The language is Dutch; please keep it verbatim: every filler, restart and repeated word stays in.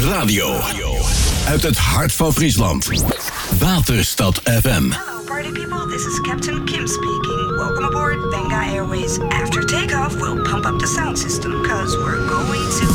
radio. Uit het hart van Friesland. Waterstad F M. Hello party people, this is Captain Kim speaking. Welcome aboard Benga Airways. After takeoff, we'll pump up the sound system, cause we're going to